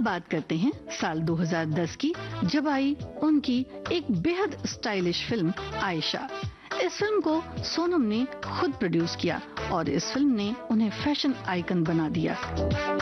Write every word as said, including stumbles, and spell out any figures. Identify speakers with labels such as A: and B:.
A: बात करते हैं साल दो हज़ार दस की, जब आई उनकी एक बेहद स्टाइलिश फिल्म आयशा। इस फिल्म को सोनम ने खुद प्रोड्यूस किया और इस फिल्म ने उन्हें फैशन आइकन बना दिया।